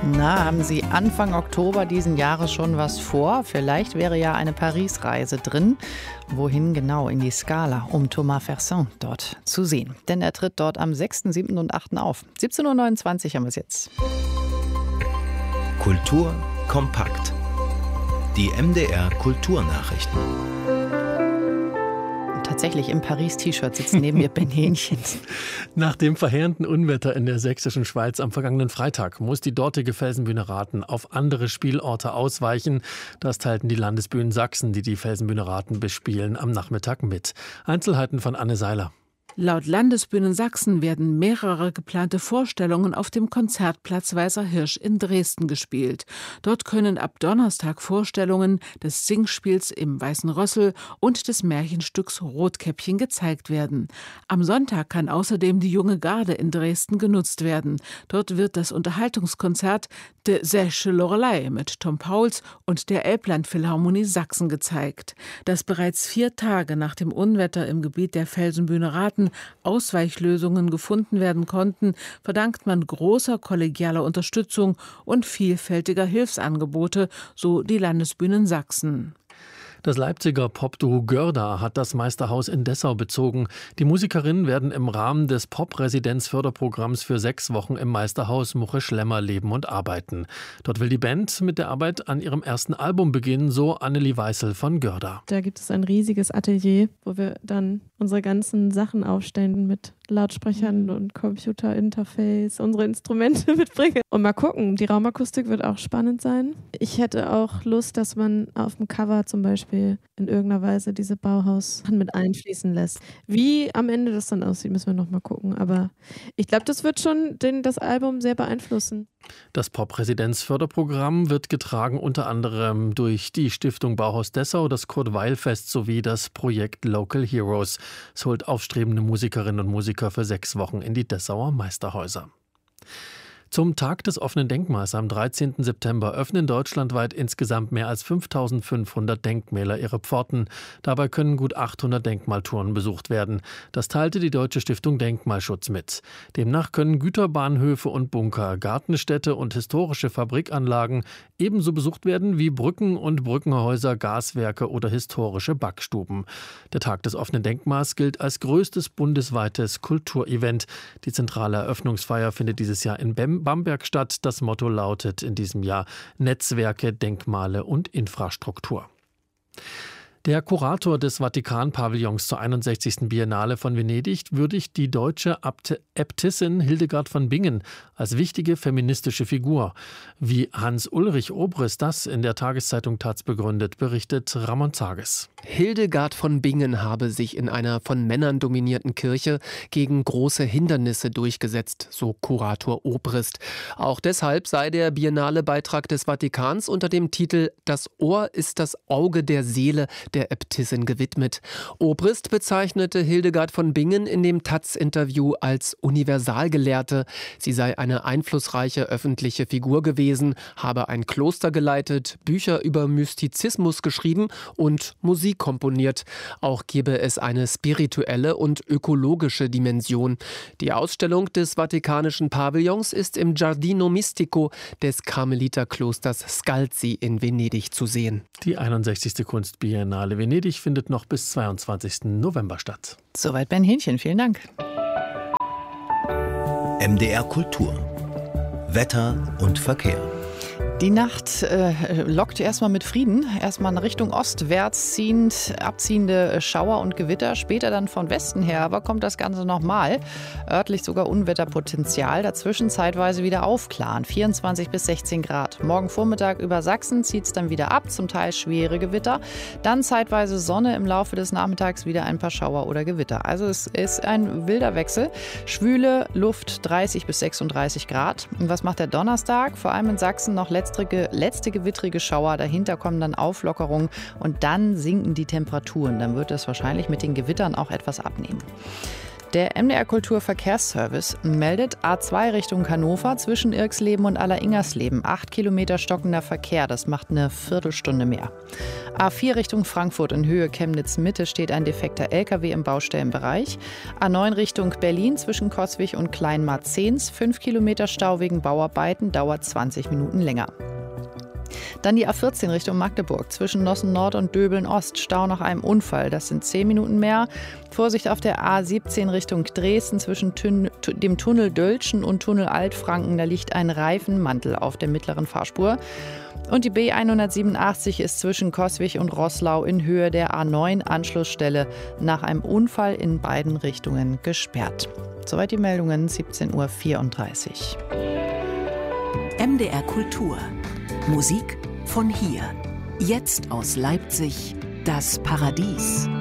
Na, haben Sie Anfang Oktober diesen Jahres schon was vor? Vielleicht wäre ja eine Paris-Reise drin. Wohin genau? In die Scala, um Thomas Fersen dort zu sehen. Denn er tritt dort am 6., 7. und 8. auf. 17.29 Uhr haben wir es jetzt. Kultur kompakt. Die MDR Kulturnachrichten. Tatsächlich im Paris-T-Shirt sitzt neben mir Ben Hähnchen. Nach dem verheerenden Unwetter in der sächsischen Schweiz am vergangenen Freitag muss die dortige Felsenbühne Rathen auf andere Spielorte ausweichen. Das teilten die Landesbühnen Sachsen, die die Felsenbühne Rathen bespielen, am Nachmittag mit. Einzelheiten von Anne Seiler. Laut Landesbühnen Sachsen werden mehrere geplante Vorstellungen auf dem Konzertplatz Weißer Hirsch in Dresden gespielt. Dort können ab Donnerstag Vorstellungen des Singspiels im Weißen Rössel und des Märchenstücks Rotkäppchen gezeigt werden. Am Sonntag kann außerdem die Junge Garde in Dresden genutzt werden. Dort wird das Unterhaltungskonzert De Sächsche Lorelei mit Tom Pauls und der Elbland-Philharmonie Sachsen gezeigt. Dass bereits 4 Tage nach dem Unwetter im Gebiet der Felsenbühne Rathen Ausweichlösungen gefunden werden konnten, verdankt man großer kollegialer Unterstützung und vielfältiger Hilfsangebote, so die Landesbühnen Sachsen. Das Leipziger Popduo Görda hat das Meisterhaus in Dessau bezogen. Die Musikerinnen werden im Rahmen des Pop-Residenz-Förderprogramms für 6 Wochen im Meisterhaus Muche-Schlemmer leben und arbeiten. Dort will die Band mit der Arbeit an ihrem ersten Album beginnen, so Annelie Weißel von Görda. Da gibt es ein riesiges Atelier, wo wir dann unsere ganzen Sachen aufstellen mit Lautsprechern und Computerinterface, unsere Instrumente mitbringen. Und mal gucken, die Raumakustik wird auch spannend sein. Ich hätte auch Lust, dass man auf dem Cover zum Beispiel in irgendeiner Weise diese Bauhaus mit einfließen lässt. Wie am Ende das dann aussieht, müssen wir noch mal gucken. Aber ich glaube, das wird schon das Album sehr beeinflussen. Das Pop-Residenz-Förderprogramm wird getragen unter anderem durch die Stiftung Bauhaus Dessau, das Kurt-Weill-Fest sowie das Projekt Local Heroes. Es holt aufstrebende Musikerinnen und Musiker für 6 Wochen in die Dessauer Meisterhäuser. Zum Tag des offenen Denkmals am 13. September öffnen deutschlandweit insgesamt mehr als 5.500 Denkmäler ihre Pforten. Dabei können gut 800 Denkmaltouren besucht werden. Das teilte die Deutsche Stiftung Denkmalschutz mit. Demnach können Güterbahnhöfe und Bunker, Gartenstädte und historische Fabrikanlagen ebenso besucht werden wie Brücken und Brückenhäuser, Gaswerke oder historische Backstuben. Der Tag des offenen Denkmals gilt als größtes bundesweites Kulturevent. Die zentrale Eröffnungsfeier findet dieses Jahr in Bamberg statt. Das Motto lautet in diesem Jahr Netzwerke, Denkmale und Infrastruktur. Der Kurator des Vatikan-Pavillons zur 61. Biennale von Venedig würdigt die deutsche Äbtissin Hildegard von Bingen als wichtige feministische Figur. Wie Hans-Ulrich Obrist das in der Tageszeitung taz begründet, berichtet Ramon Zages. Hildegard von Bingen habe sich in einer von Männern dominierten Kirche gegen große Hindernisse durchgesetzt, so Kurator Obrist. Auch deshalb sei der Biennale-Beitrag des Vatikans unter dem Titel »Das Ohr ist das Auge der Seele« der Äbtissin gewidmet. Obrist bezeichnete Hildegard von Bingen in dem taz-Interview als Universalgelehrte. Sie sei eine einflussreiche öffentliche Figur gewesen, habe ein Kloster geleitet, Bücher über Mystizismus geschrieben und Musik komponiert. Auch gebe es eine spirituelle und ökologische Dimension. Die Ausstellung des Vatikanischen Pavillons ist im Giardino Mistico des Karmeliterklosters Scalzi in Venedig zu sehen. Die 61. Kunstbiennale Venedig findet noch bis 22. November statt. Soweit Ben Hähnchen, vielen Dank. MDR Kultur. Wetter und Verkehr. Die Nacht lockt erstmal mit Frieden. Erstmal in Richtung ostwärts abziehende Schauer und Gewitter. Später dann von Westen her, aber kommt das Ganze nochmal. Örtlich sogar Unwetterpotenzial. Dazwischen zeitweise wieder aufklaren. 24 bis 16 Grad. Morgen Vormittag über Sachsen zieht es dann wieder ab. Zum Teil schwere Gewitter. Dann zeitweise Sonne. Im Laufe des Nachmittags wieder ein paar Schauer oder Gewitter. Also es ist ein wilder Wechsel. Schwüle Luft 30 bis 36 Grad. Und was macht der Donnerstag? Vor allem in Sachsen noch letzte gewittrige Schauer, dahinter kommen dann Auflockerungen und dann sinken die Temperaturen. Dann wird es wahrscheinlich mit den Gewittern auch etwas abnehmen. Der MDR Kultur Verkehrsservice meldet A2 Richtung Hannover zwischen Irxleben und Alleringersleben. 8 Kilometer stockender Verkehr, das macht eine Viertelstunde mehr. A4 Richtung Frankfurt in Höhe Chemnitz-Mitte steht ein defekter LKW im Baustellenbereich. A9 Richtung Berlin zwischen Coswig und Kleinmarzens. 5 Kilometer Stau wegen Bauarbeiten, dauert 20 Minuten länger. Dann die A14 Richtung Magdeburg zwischen Nossen Nord und Döbeln Ost. Stau nach einem Unfall, das sind 10 Minuten mehr. Vorsicht auf der A17 Richtung Dresden zwischen dem Tunnel Dölschen und Tunnel Altfranken. Da liegt ein Reifenmantel auf der mittleren Fahrspur. Und die B187 ist zwischen Coswig und Roßlau in Höhe der A9 Anschlussstelle nach einem Unfall in beiden Richtungen gesperrt. Soweit die Meldungen, 17:34 Uhr. MDR Kultur. Musik von hier. Jetzt aus Leipzig, das Paradies.